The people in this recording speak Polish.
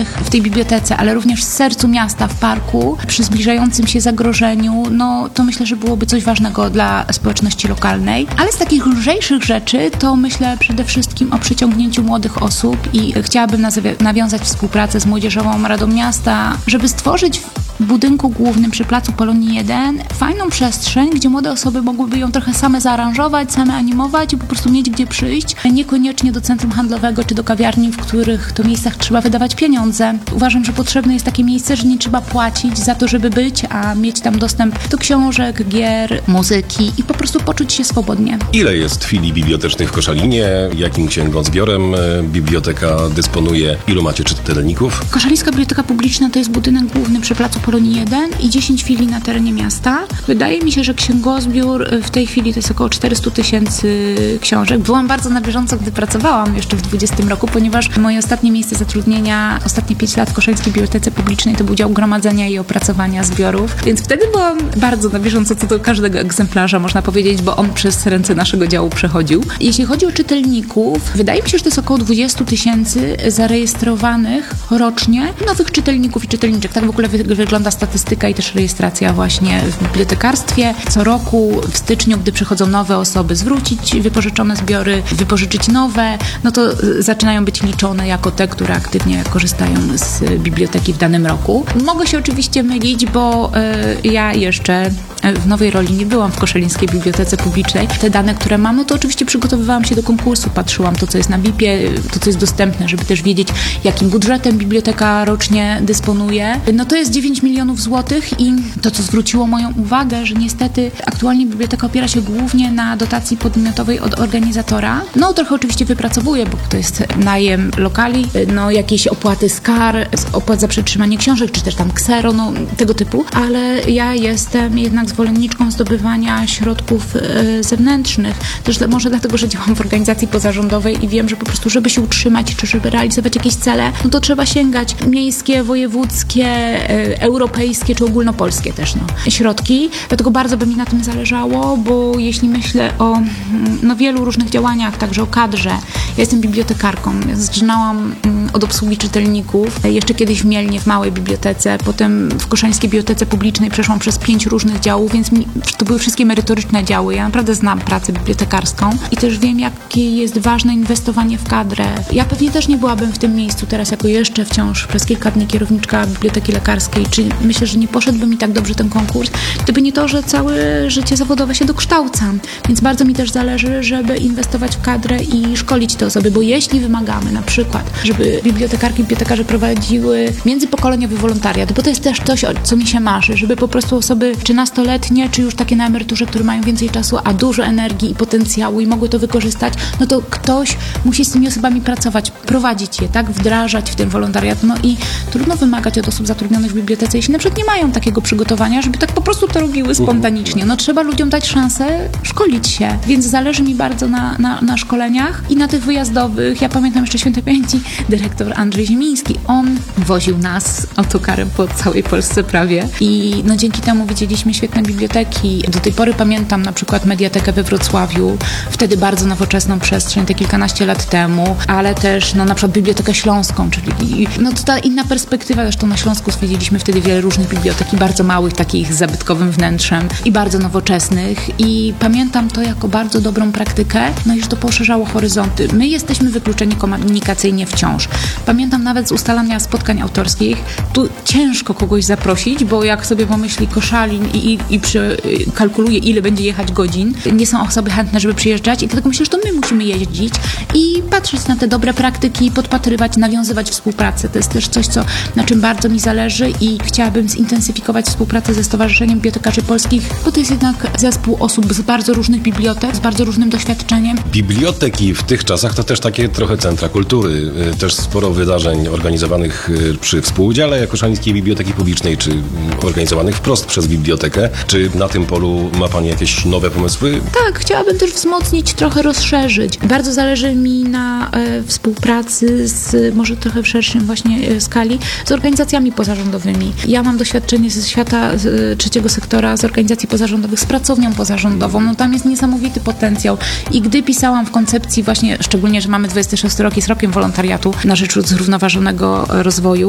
publicznych w tej bibliotece, ale również w sercu miasta, w parku, przy zbliżającym się zagrożeniu, no to myślę, że byłoby coś ważnego dla społeczności lokalnej. Ale z takich lżejszych rzeczy to myślę przede wszystkim o przyciągnięciu młodych osób i chciałabym nawiązać współpracę z Młodzieżową Radą Miasta, żeby stworzyć w budynku głównym przy placu Polonii 1 fajną przestrzeń, gdzie młode osoby mogłyby ją trochę same zaaranżować, same animować i po prostu mieć gdzie przyjść. Niekoniecznie do centrum handlowego czy do kawiarni, w których to miejscach trzeba wydawać pieniądze. Uważam, że potrzebne jest takie miejsce, że nie trzeba płacić za to, żeby być, a mieć tam dostęp do książek, gier, muzyki i po prostu poczuć się swobodnie. Ile jest filii bibliotecznych w Koszalinie? Jakim księgozbiorem biblioteka dysponuje? Ilu macie czytelników? Koszalińska Biblioteka Publiczna to jest budynek główny przy placu Polonii 1 i 10 filii na terenie miasta. Wydaje mi się, że księgozbiór w tej chwili to jest około 400 000 książek. Byłam bardzo na bieżąco, gdy pracowałam jeszcze w 2020 roku, ponieważ moje ostatnie miejsce zatrudnienia, ostatnie 5 lat w Koszalińskiej Bibliotece Publicznej to był dział gromadzenia i opracowania zbiorów, więc wtedy byłam bardzo na bieżąco co do każdego egzemplarza, można powiedzieć, bo on przez ręce naszego działu przechodził. Jeśli chodzi o czytelników, wydaje mi się, że to jest około 20 000 zarejestrowanych rocznie nowych czytelników i czytelniczek. Tak w ogóle wygląda statystyka i też rejestracja właśnie w bibliotekarstwie. Co roku w styczniu, gdy przychodzą nowe osoby, zwrócić wypożyczone zbiory, wypożyczyć nowe, no to zaczynają być liczone jako te, które aktywnie korzystają z biblioteki w danym roku. Mogę się oczywiście mylić, bo ja jeszcze w nowej roli nie byłam w Koszalińskiej Bibliotece Publicznej. Te dane, które mam, no to oczywiście przygotowywałam się do konkursu, patrzyłam to, co jest na BIP-ie, to, co jest dostępne, żeby też wiedzieć, jakim budżetem biblioteka rocznie dysponuje. No to jest 9 milionów złotych i to, co zwróciło moją uwagę, że niestety aktualnie biblioteka opiera się głównie na dotacji podmiotowej od organizatora. No trochę oczywiście wypracowuje, bo to jest najem lokali, no jakieś opłaty z kar, opłat za przetrzymanie książek, czy też tam ksero, no tego typu, ale ja jestem jednak zwolenniczką zdobywania środków zewnętrznych. Też może dlatego, że działam w organizacji pozarządowej i wiem, że po prostu, żeby się utrzymać, czy żeby realizować jakieś cele, no to trzeba sięgać miejskie, wojewódzkie, europejskie, czy ogólnopolskie też, środki. Dlatego bardzo by mi na tym zależało, bo jeśli myślę o wielu różnych działaniach, także o kadrze. Ja jestem bibliotekarką. Ja zaczynałam od obsługi czytelników. Jeszcze kiedyś w Mielnie, w małej bibliotece. Potem w Koszalińskiej Bibliotece Publicznej przeszłam przez 5 różnych działów, więc to były wszystkie merytoryczne działy. Ja naprawdę znam pracę bibliotekarską i też wiem, jakie jest ważne inwestowanie w kadrę. Ja pewnie też nie byłabym w tym miejscu teraz jako jeszcze wciąż przez kilka dni kierowniczka Biblioteki Lekarskiej. Czy myślę, że nie poszedłby mi tak dobrze ten konkurs, gdyby nie to, że całe życie zawodowe się dokształcam. Więc bardzo mi też zależy, żeby inwestować w kadrę i szkolić te osoby, bo jeśli wymagamy na przykład, żeby bibliotekarki i bibliotekarze prowadziły międzypokoleniowy wolontariat, bo to jest też coś, co mi się marzy, żeby po prostu osoby czy nastoletnie, czy już takie na emeryturze, które mają więcej czasu, a dużo energii i potencjału i mogły to wykorzystać, no to ktoś musi z tymi osobami pracować, prowadzić je, tak, wdrażać w ten wolontariat. No i trudno wymagać od osób zatrudnionych w bibliotece, jeśli na przykład nie mają takiego przygotowania, żeby tak po prostu to robiły spontanicznie. No trzeba ludziom dać szansę szkolić się, więc zależy mi bardzo na szkoleniach i na tych wyjazdowych. Ja pamiętam jeszcze świętej pamięci dyrektor Andrzej Ziemiński. On woził nas autokarem po całej Polsce prawie i no dzięki temu widzieliśmy świetne biblioteki. Do tej pory pamiętam na przykład Mediatekę we Wrocławiu, wtedy bardzo nowoczesną przestrzeń, te kilkanaście lat temu, ale też na przykład Bibliotekę Śląską, czyli to ta inna perspektywa. Zresztą na Śląsku zwiedziliśmy wtedy wiele różnych bibliotek, bardzo małych, takich z zabytkowym wnętrzem i bardzo nowoczesnych i pamiętam to jako bardzo dobrą praktykę, no i że to poszerzało horyzonty. My jesteśmy wykluczeni komunikacyjnie wciąż. Pamiętam nawet z ustalania spotkań autorskich, tu ciężko kogoś zaprosić, bo jak sobie pomyśli Koszalin i kalkuluje, ile będzie jechać godzin, nie są osoby chętne, żeby przyjeżdżać i dlatego myślę, że to my musimy jeździć i patrzeć na te dobre praktyki, podpatrywać, nawiązywać współpracę. To jest też coś, na czym bardzo mi zależy i chciałabym zintensyfikować współpracę ze Stowarzyszeniem Bibliotekarzy Polskich, bo to jest jednak zespół osób z bardzo różnych bibliotek, z bardzo różnym doświadczeniem. Biblioteki w tych czasach to też takie trochę centra kultury. Też sporo wydarzeń organizowanych przy współudziale Koszalińskiej Biblioteki Publicznej, czy organizowanych wprost przez bibliotekę. Czy na tym polu ma Pani jakieś nowe pomysły? Tak, chciałabym też wzmocnić, trochę rozszerzyć. Bardzo zależy mi na współpracy może trochę w szerszym właśnie skali, z organizacjami pozarządowymi. Ja mam doświadczenie ze świata trzeciego sektora, z organizacji pozarządowych, z pracownią pozarządową. No tam jest niesamowity potencjał. I gdy pisałam w koncepcji właśnie, szczególnie, że mamy 26 rok, jest rokiem wolontariatu na rzecz zrównoważonego rozwoju,